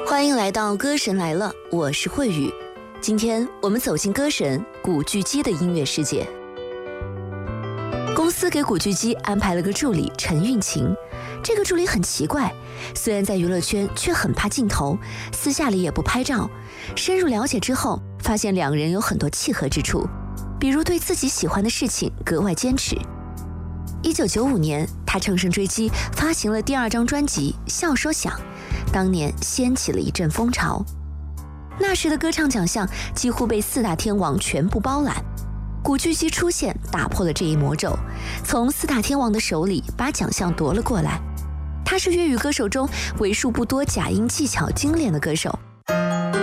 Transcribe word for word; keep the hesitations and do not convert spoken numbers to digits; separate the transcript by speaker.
Speaker 1: 欢迎来到歌神来了，我是慧宇。今天我们走进歌神古巨基的音乐世界。公司给古巨基安排了个助理陈韵晴，这个助理很奇怪，虽然在娱乐圈却很怕镜头，私下里也不拍照。深入了解之后，发现两人有很多契合之处，比如对自己喜欢的事情格外坚持。一九九五年，他乘胜追击，发行了第二张专辑《笑说响》，当年掀起了一阵风潮。那时的歌唱奖项几乎被四大天王全部包揽，古巨基出现打破了这一魔咒，从四大天王的手里把奖项夺了过来。他是粤语歌手中为数不多假音技巧精炼的歌手，